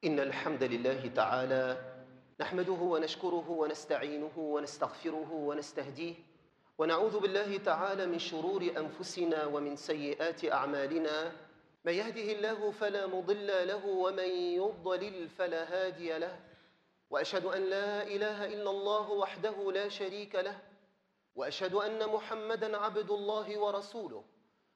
إن الحمد لله تعالى نحمده ونشكره ونستعينه ونستغفره ونستهديه، ونعوذ بالله تعالى من شرور أنفسنا ومن سيئات أعمالنا. من يهده الله فلا مضل له ومن يضلل فلا هادي له، وأشهد أن لا إله إلا الله وحده لا شريك له، وأشهد أن محمدًا عبد الله ورسوله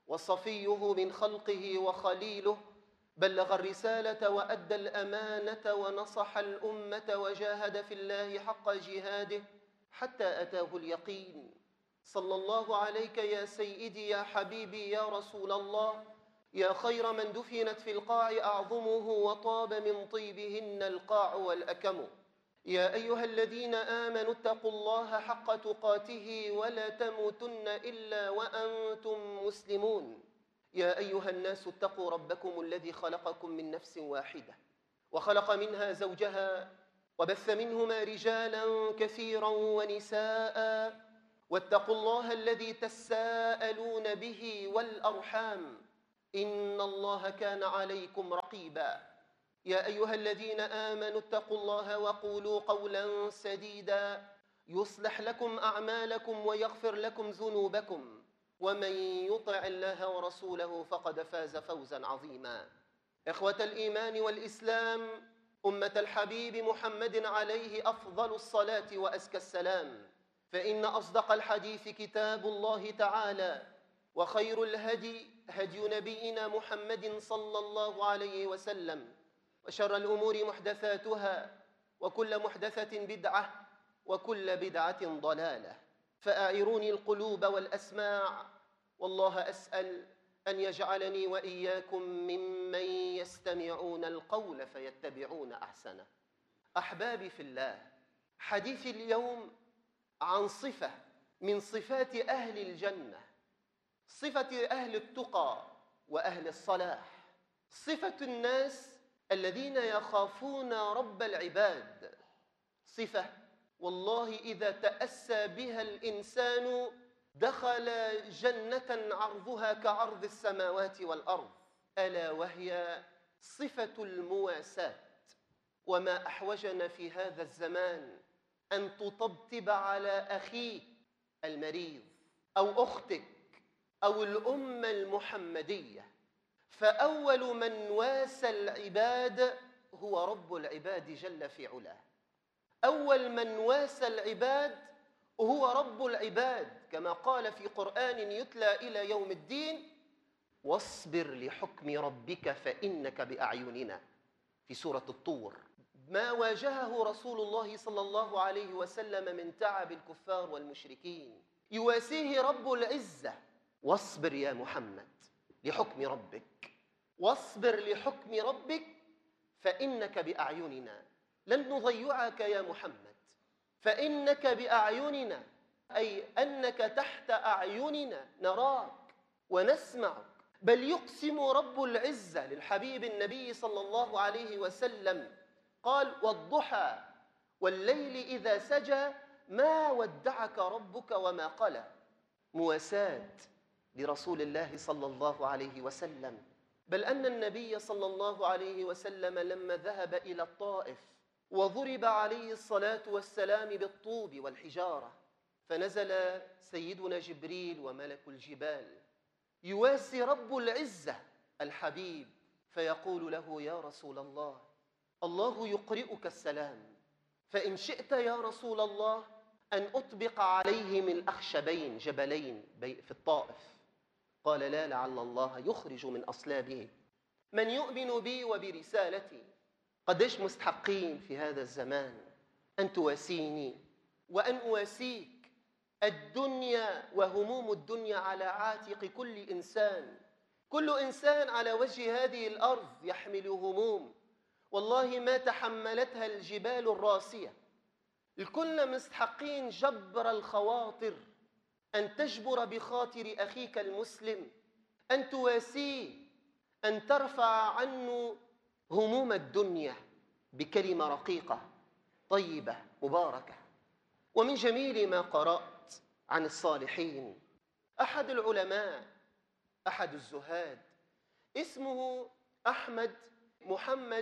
وصفيه من خلقه وخليله، بلغ الرسالة وأدى الأمانة ونصح الأمة وجاهد في الله حق جهاده حتى أتاه اليقين. صلى الله عليك يا سيدي يا حبيبي يا رسول الله، يا خير من دفنت في القاع أعظمه وطاب من طيبهن القاع والأكم. يا أيها الذين آمنوا اتقوا الله حق تقاته ولا تموتن إلا وأنتم مسلمون. يا أيها الناس اتقوا ربكم الذي خلقكم من نفس واحدة وخلق منها زوجها وبث منهما رجالا كثيرا ونساء، واتقوا الله الذي تساءلون به والأرحام إن الله كان عليكم رقيبا. يا أيها الذين آمنوا اتقوا الله وقولوا قولا سديدا يصلح لكم أعمالكم ويغفر لكم ذنوبكم، ومن يطع الله ورسوله فقد فاز فوزا عظيما. إخوة الإيمان والإسلام، أمة الحبيب محمد عليه أفضل الصلاة وأزكى السلام، فإن أصدق الحديث كتاب الله تعالى، وخير الهدي هدي نبينا محمد صلى الله عليه وسلم، وشر الأمور محدثاتها، وكل محدثة بدعة، وكل بدعة ضلالة. فأعروني القلوب والأسماع، والله أسأل أن يجعلني وإياكم ممن يستمعون القول فيتبعون أحسنه. أحبابي في الله، حديث اليوم عن صفة من صفات أهل الجنة، صفة أهل التقى وأهل الصلاح، صفة الناس الذين يخافون رب العباد، صفة والله إذا تأسى بها الإنسان دخل جنة عرضها كعرض السماوات والأرض، ألا وهي صفة المواساة. وما أحوجنا في هذا الزمان أن تطبطب على أخيك المريض أو أختك أو الأمة المحمدية، فأول من واسى العباد هو رب العباد جل في علاه. أول من واسى العباد هو رب العباد، كما قال في قرآن يتلى إلى يوم الدين: واصبر لحكم ربك فإنك بأعيننا، في سورة الطور. ما واجهه رسول الله صلى الله عليه وسلم من تعب الكفار والمشركين يواسيه رب العزة: واصبر يا محمد لحكم ربك، واصبر لحكم ربك فإنك بأعيننا، لن نضيعك يا محمد، فإنك بأعيننا، أي أنك تحت أعيننا، نراك ونسمعك. بل يقسم رب العزة للحبيب النبي صلى الله عليه وسلم، قال: والضحى والليل إذا سجى ما ودعك ربك وما قلى. مواساة لرسول الله صلى الله عليه وسلم. بل أن النبي صلى الله عليه وسلم لما ذهب إلى الطائف وضرب عليه الصلاة والسلام بالطوب والحجارة، فنزل سيدنا جبريل وملك الجبال يواسي رب العزة الحبيب، فيقول له: يا رسول الله، الله يقرئك السلام، فإن شئت يا رسول الله أن أطبق عليهم الأخشبين جبلين في الطائف. قال: لا، لعل الله يخرج من أصلابه من يؤمن بي وبرسالتي. قديش مستحقين في هذا الزمان أن تواسيني وأن أواسيك. الدنيا وهموم الدنيا على عاتق كل إنسان، كل إنسان على وجه هذه الأرض يحمل هموم والله ما تحملتها الجبال الراسية. الكل مستحقين جبر الخواطر، أن تجبر بخاطر أخيك المسلم، أن تواسيه، أن ترفع عنه هموم الدنيا بكلمة رقيقة طيبة مباركة. ومن جميل ما قرأت عن الصالحين، أحد العلماء، أحد الزهاد، اسمه أحمد محمد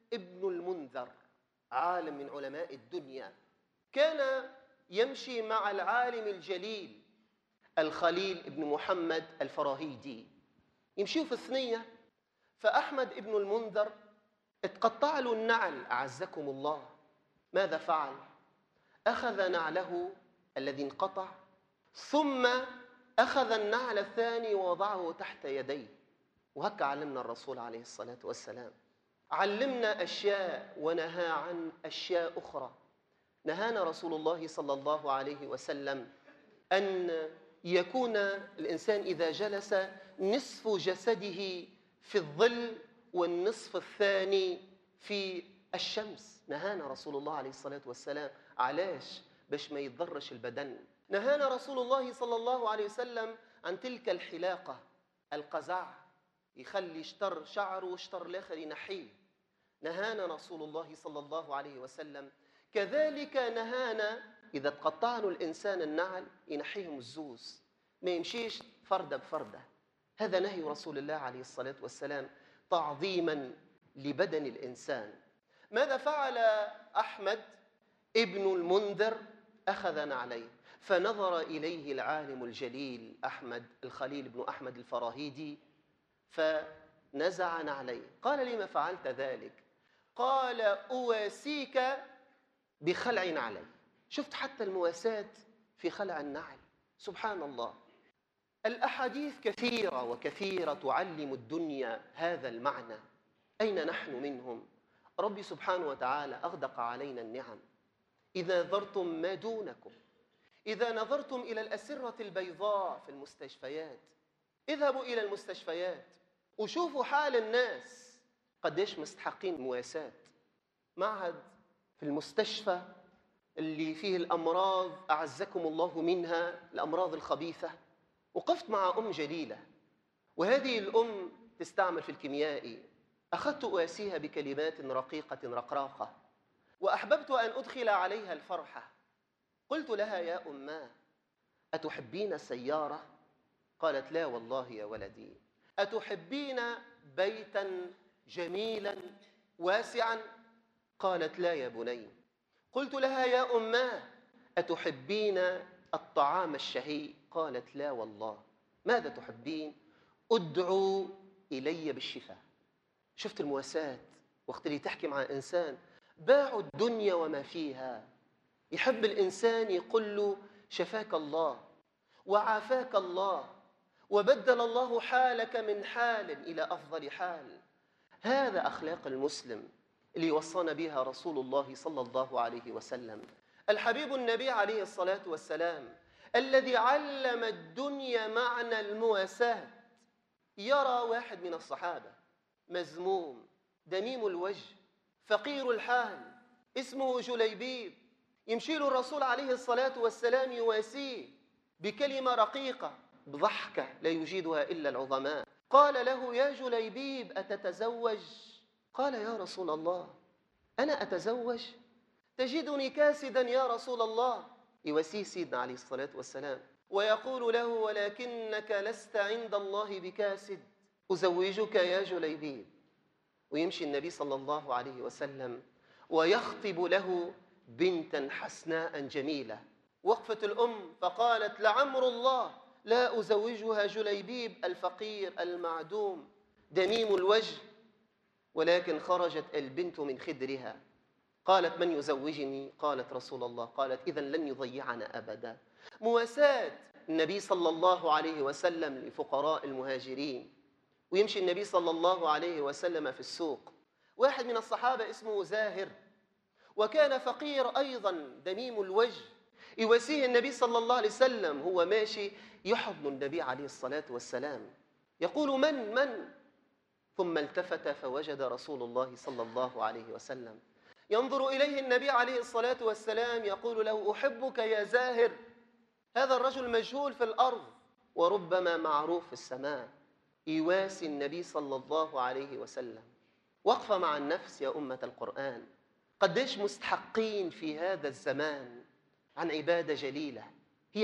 ابن المنذر، عالم من علماء الدنيا، كان يمشي مع العالم الجليل الخليل ابن محمد الفراهيدي، يمشيوا في الثنية. فأحمد ابن المنذر اتقطع له النعل أعزكم الله. ماذا فعل؟ أخذ نعله الذي انقطع، ثم أخذ النعل الثاني ووضعه تحت يديه. وهكا علمنا الرسول عليه الصلاة والسلام، علمنا أشياء ونهى عن أشياء أخرى. نهانا رسول الله صلى الله عليه وسلم أن يكون الإنسان إذا جلس نصف جسده في الظل والنصف الثاني في الشمس. نهانا رسول الله عليه الصلاة والسلام. علاش؟ باش ما يتضرش البدن. نهانا رسول الله صلى الله عليه وسلم عن تلك الحلاقة، القزع، يخلي شطر شعره وشطر الآخر ينحيه. نهانا رسول الله صلى الله عليه وسلم. كذلك نهانا إذا تقطع له الإنسان النعل ينحيهم الزوز، ما يمشيش فردة بفردة. هذا نهي رسول الله عليه الصلاة والسلام تعظيما لبدن الإنسان. ماذا فعل أحمد ابن المنذر؟ أخذ نعليه، فنظر إليه العالم الجليل أحمد الخليل بن أحمد الفراهيدي فنزع نعليه. قال: لما فعلت ذلك؟ قال: أواسيك بخلع نعلي. شفت حتى المواساة في خلع النعل، سبحان الله. الأحاديث كثيرة وكثيرة تعلم الدنيا هذا المعنى. أين نحن منهم؟ ربي سبحانه وتعالى أغدق علينا النعم. إذا نظرتم ما دونكم، إذا نظرتم إلى الأسرة البيضاء في المستشفيات، اذهبوا إلى المستشفيات وشوفوا حال الناس قديش مستحقين مواساة. معهد في المستشفى اللي فيه الأمراض أعزكم الله منها، الأمراض الخبيثة، وقفت مع أم جليلة، وهذه الأم تستعمل في الكيميائي. أخذت أواسيها بكلمات رقيقة رقراقة، وأحببت أن أدخل عليها الفرحة. قلت لها: يا أماه، أتحبين سيارة؟ قالت: لا والله يا ولدي. أتحبين بيتا جميلا واسعا؟ قالت: لا يا بني. قلت لها: يا أماه، أتحبين الطعام الشهي؟ قالت: لا والله. ماذا تحبين؟ أدعو إلي بالشفاء. شفت المواساة وقت اللي تحكي مع إنسان باع الدنيا وما فيها، يحب الإنسان يقول له: شفاك الله وعافاك الله وبدل الله حالك من حال إلى أفضل حال. هذا أخلاق المسلم اللي وصانا بها رسول الله صلى الله عليه وسلم. الحبيب النبي عليه الصلاة والسلام الذي علم الدنيا معنى المواساة. يرى واحد من الصحابة مذموم دميم الوجه فقير الحال اسمه جليبيب، يمشي له الرسول عليه الصلاة والسلام يواسيه بكلمة رقيقة بضحكة لا يجيدها إلا العظماء. قال له: يا جليبيب، أتتزوج؟ قال: يا رسول الله، أنا أتزوج؟ تجدني كاسدا يا رسول الله. يواسيه سيدنا عليه الصلاة والسلام ويقول له: ولكنك لست عند الله بكاسد، أزوجك يا جليبيب. ويمشي النبي صلى الله عليه وسلم ويخطب له بنتا حسناء جميلة. وقفت الأم فقالت: لعمر الله لا أزوجها جليبيب الفقير المعدوم دميم الوجه. ولكن خرجت البنت من خدرها قالت: من يزوجني؟ قالت: رسول الله. قالت: إذن لن يضيعنا أبدا. مواساة النبي صلى الله عليه وسلم لفقراء المهاجرين. ويمشي النبي صلى الله عليه وسلم في السوق، واحد من الصحابة اسمه زاهر وكان فقير أيضا دميم الوجه، يواسيه النبي صلى الله عليه وسلم، هو ماشي يحضن النبي عليه الصلاة والسلام يقول: من؟ ثم التفت فوجد رسول الله صلى الله عليه وسلم ينظر إليه النبي عليه الصلاة والسلام يقول له: أحبك يا زاهر. هذا الرجل مجهول في الأرض وربما معروف في السماء، يواسي النبي صلى الله عليه وسلم. وقفة مع النفس يا أمة القرآن، قديش مستحقين في هذا الزمان عن عبادة جليلة، هي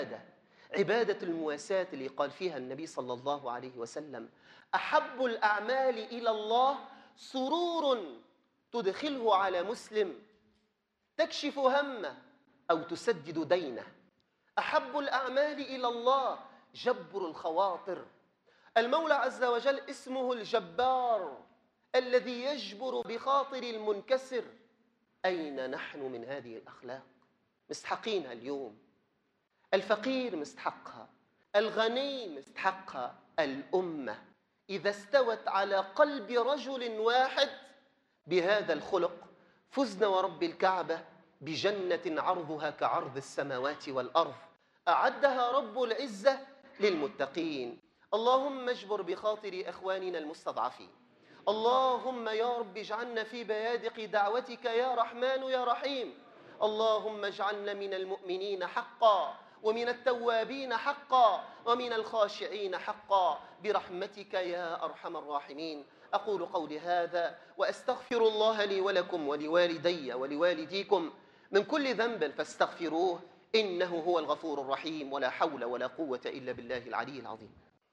عبادة المواساة اللي قال فيها النبي صلى الله عليه وسلم: أحب الأعمال إلى الله سرور تدخله على مسلم تكشف همه أو تسدد دينه. أحب الأعمال إلى الله جبر الخواطر. المولى عز وجل اسمه الجبار الذي يجبر بخاطر المنكسر. أين نحن من هذه الأخلاق؟ مستحقينها اليوم. الفقير مستحقها، الغني مستحقها. الأمة إذا استوت على قلب رجل واحد بهذا الخلق فزنا ورب الكعبة بجنة عرضها كعرض السماوات والأرض أعدها رب العزة للمتقين. اللهم اجبر بخاطر إخواننا المستضعفين. اللهم يا رب اجعلنا في بيادق دعوتك يا رحمن يا رحيم. اللهم اجعلنا من المؤمنين حقا ومن التوابين حقا ومن الخاشعين حقا برحمتك يا أرحم الراحمين. أقول قولي هذا وأستغفر الله لي ولكم ولوالدي ولوالديكم من كل ذنب فاستغفروه إنه هو الغفور الرحيم. ولا حول ولا قوة إلا بالله العلي العظيم.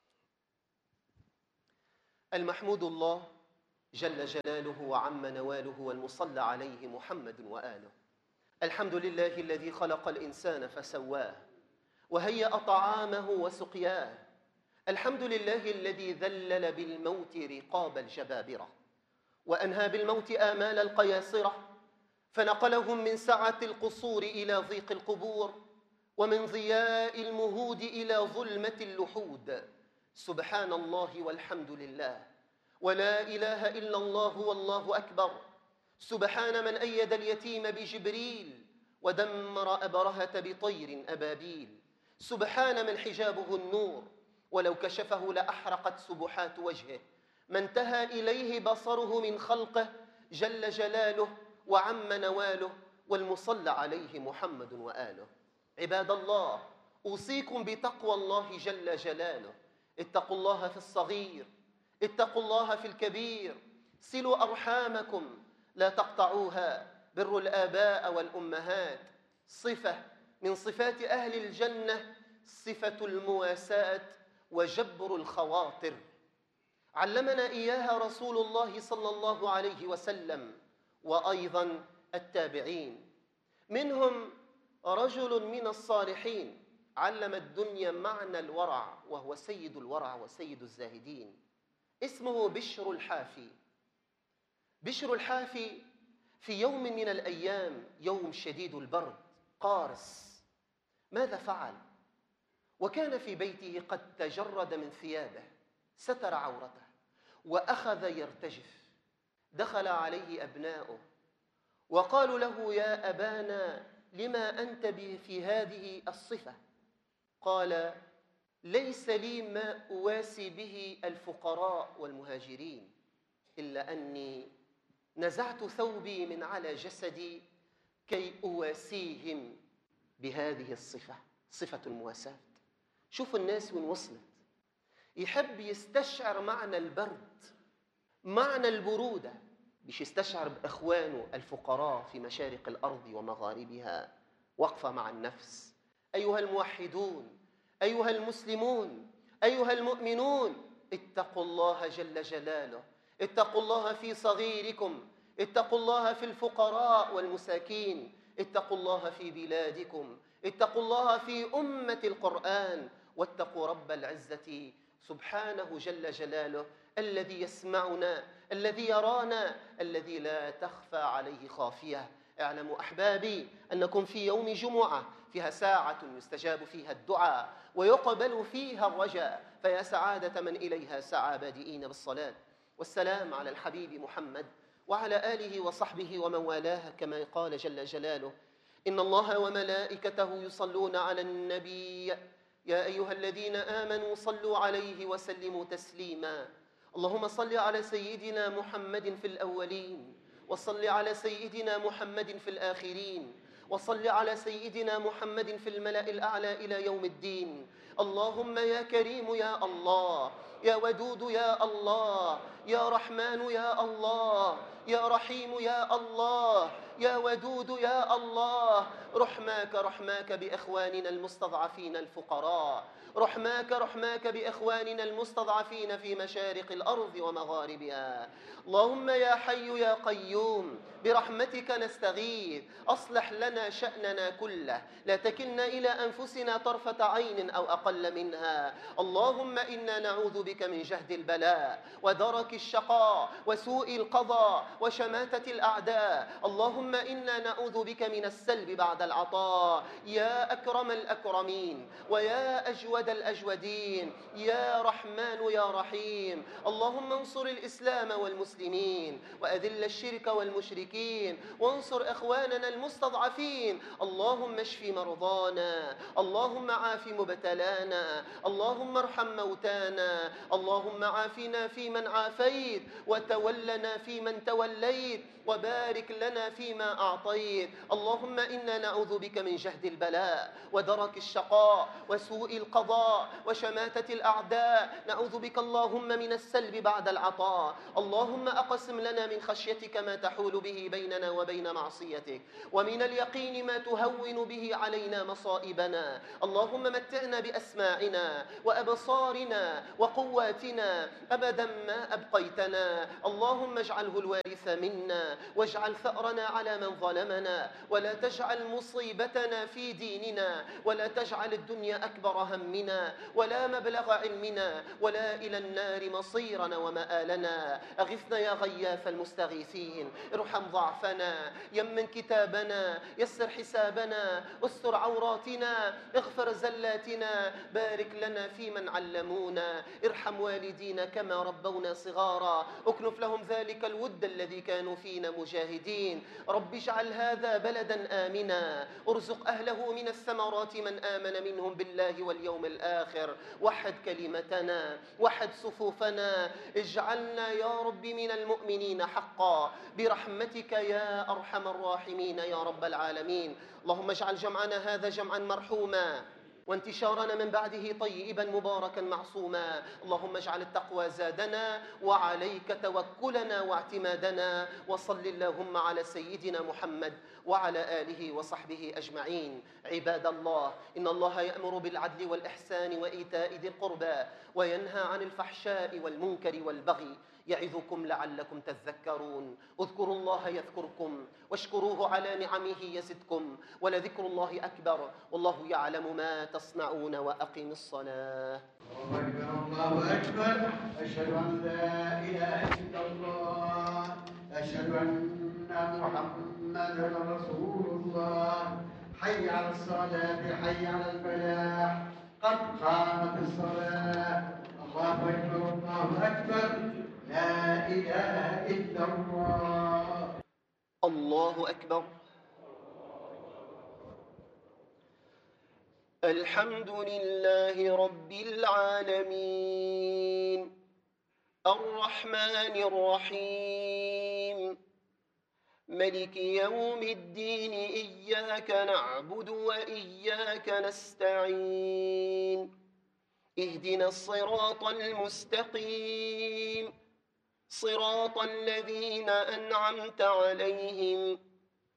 المحمود الله جل جلاله وعم نواله والمصلى عليه محمد وآله. الحمد لله الذي خلق الإنسان فسواه وهيأ طعامه وسقياه. الحمد لله الذي ذلل بالموت رقاب الجبابرة وأنهى بالموت آمال القياصرة فنقلهم من سعة القصور إلى ضيق القبور ومن ضياء المهود إلى ظلمة اللحود. سبحان الله والحمد لله ولا إله إلا الله والله أكبر. سبحان من أيد اليتيم بجبريل ودمر أبرهة بطير أبابيل. سبحان من حجابه النور ولو كشفه لأحرقت سبحات وجهه. ما انتهى إليه بصره من خلقه جل جلاله وعم نواله والمصلى عليه محمد وآله. عباد الله أوصيكم بتقوى الله جل جلاله. اتقوا الله في الصغير، اتقوا الله في الكبير، صلوا أرحامكم لا تقطعوها. بر الآباء والأمهات صفة من صفات أهل الجنة، صفة المواساة وجبر الخواطر علمنا إياها رسول الله صلى الله عليه وسلم وأيضا التابعين. منهم رجل من الصالحين علم الدنيا معنى الورع وهو سيد الورع وسيد الزاهدين، اسمه بشر الحافي. بشر الحافي في يوم من الأيام، يوم شديد البرد قارس، ماذا فعل؟ وكان في بيته قد تجرد من ثيابه، ستر عورته وأخذ يرتجف. دخل عليه أبناؤه وقالوا له: يا أبانا لما أنت في هذه الصفة؟ قال: ليس لي ما أواسي به الفقراء والمهاجرين إلا أني نزعت ثوبي من على جسدي كي أواسيهم بهذه الصفة، صفة المواساة. شوفوا الناس وين وصلت، يحب يستشعر معنى البرد، معنى البرودة، مش يستشعر بإخوانه الفقراء في مشارق الأرض ومغاربها. وقفة مع النفس. أيها الموحدون، أيها المسلمون، أيها المؤمنون، اتقوا الله جل جلاله. اتقوا الله في صغيركم، اتقوا الله في الفقراء والمساكين، اتقوا الله في بلادكم، اتقوا الله في أمة القرآن، واتقوا رب العزة سبحانه جل جلاله الذي يسمعنا، الذي يرانا، الذي لا تخفى عليه خافية. اعلموا أحبابي أنكم في يوم جمعة فيها ساعة يستجاب فيها الدعاء ويقبل فيها الرجاء، فيا سعادة من إليها سعى بادئين بالصلاة والسلام على الحبيب محمد وعلى آله وصحبه ومن والاه، كما قال جل جلاله: إن الله وملائكته يصلون على النبي يا أيها الذين آمنوا صلوا عليه وسلموا تسليما. اللهم صل على سيدنا محمد في الأولين، وصل على سيدنا محمد في الآخرين، وصل على سيدنا محمد في الملأ الأعلى إلى يوم الدين. اللهم يا كريم يا الله، يا ودود يا الله، يا رحمن يا الله، يا رحيم يا الله، يا ودود يا الله. رحماك بإخواننا المستضعفين الفقراء، رحماك بإخواننا المستضعفين في مشارق الأرض ومغاربها. اللهم يا حي يا قيوم برحمتك نستغيث، أصلح لنا شأننا كله، لا تكلنا إلى أنفسنا طرفة عين أو أقل منها. اللهم إنا نعوذ بك من جهد البلاء ودرك الشقاء وسوء القضاء وشماتة الأعداء. اللهم إنا نعوذ بك من السلب بعد العطاء. يا أكرم الأكرمين ويا أجود الأجودين، يا رحمن يا رحيم. اللهم انصر الإسلام والمسلمين وأذل الشرك والمشركين، وانصر إخواننا المستضعفين. اللهم اشف مرضانا، اللهم عاف مبتلانا، اللهم ارحم موتانا. اللهم عافنا فيمن عافيت، وتولنا فيمن توليت، وبارك لنا فيما أعطيت. اللهم إنا نعوذ بك من جهد البلاء ودرك الشقاء وسوء القضاء وشماتة الأعداء. نعوذ بك اللهم من السلب بعد العطاء. اللهم أقسم لنا من خشيتك ما تحول به بيننا وبين معصيتك، ومن اليقين ما تهون به علينا مصائبنا. اللهم متعنا بأسماعنا وأبصارنا وقواتنا أبدا ما أبقيتنا. اللهم اجعله الوارث منا، واجعل ثأرنا على من ظلمنا، ولا تجعل مصيبتنا في ديننا، ولا تجعل الدنيا أكبر همنا ولا مبلغ علمنا، ولا إلى النار مصيرنا ومآلنا. أغثنا يا غياث المستغيثين، ارحم ضعفنا، يمن كتابنا، يسر حسابنا، استر عوراتنا، اغفر زلاتنا، بارك لنا في من علمونا، ارحم والدينا كما ربونا صغارا، اكنف لهم ذلك الود الذي كانوا فينا مجاهدين. رب اجعل هذا بلدا آمنا، ارزق أهله من الثمرات من آمن منهم بالله واليوم الآخر. وحد كلمتنا، وحد صفوفنا، اجعلنا يا رب من المؤمنين حقا برحمتك يا أرحم الراحمين يا رب العالمين. اللهم اجعل جمعنا هذا جمعا مرحوما، وانتشارنا من بعده طيبا مباركا معصوما. اللهم اجعل التقوى زادنا، وعليك توكلنا واعتمادنا. وصل اللهم على سيدنا محمد وعلى آله وصحبه أجمعين. عباد الله، إن الله يأمر بالعدل والإحسان وإيتاء ذي القربى، وينهى عن الفحشاء والمنكر والبغي، يعظكم لعلكم تذكرون. اذكروا الله يذكركم، واشكروه على نعمه يزدكم، ولذكر الله أكبر، والله يعلم ما تصنعون. وأقم الصلاة. الله أكبر الله أكبر. أشهد أن لا إله إلا الله، أشهد أن محمدا رسول الله. حي على الصلاة، حي على الفلاح، قد قامت الصلاة. الله أكبر الله أكبر. لا إله إلا الله. الله أكبر. الحمد لله رب العالمين، الرحمن الرحيم، ملك يوم الدين. إياك نعبد وإياك نستعين، اهدنا الصراط المستقيم، صراط الذين أنعمت عليهم